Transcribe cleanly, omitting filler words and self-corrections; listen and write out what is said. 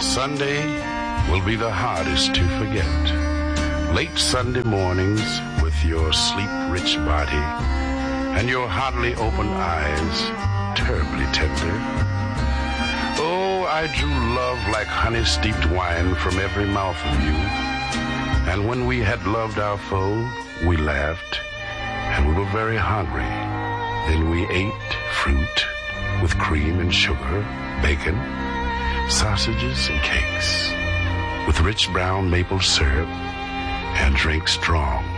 Sunday will be the hardest to forget. Late Sunday mornings with your sleep-rich body and your hardly open eyes, terribly tender. Oh, I drew love like honey-steeped wine from every mouth of you. And when we had loved our foe, we laughed, and we were very hungry. Then we ate fruit with cream and sugar, bacon, sausages and cakes, with rich brown maple syrup, and drank strong